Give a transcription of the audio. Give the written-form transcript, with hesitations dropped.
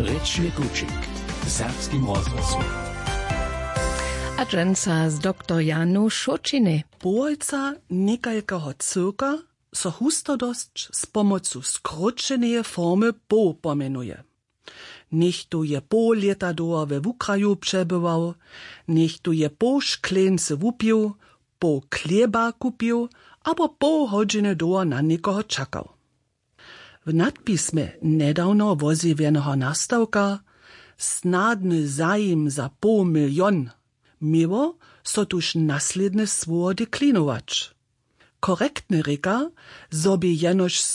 Rečny kučik w serbskim rozgłosu. A dżęca z dr Janu Šočiny. Połojca niekalkeho cyrka so hustodosć z pomocu skrócenej formy po pomenuje. Niech tu je pół lata doła we wukraju przebywał, niech tu je pół szklence wupił, pół chleba kupił, albo pół godziny doła na nikogo czekał. W nadpismie nedawno wozywionego nastawka snadny zajim za pół milion miło so tuż nasledne słowo deklinować. Korektny reka, sobie jenoż